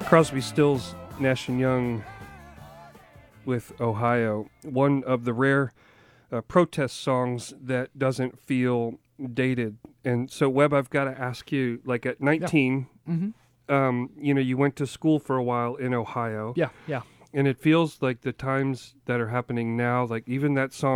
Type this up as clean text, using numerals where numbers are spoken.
Crosby, Stills, Nash and Young with Ohio, one of the rare protest songs that doesn't feel dated. And so, Webb, I've got to ask you, like at 19, you went to school for a while in Ohio. Yeah, yeah. And it feels like the times that are happening now, like even that song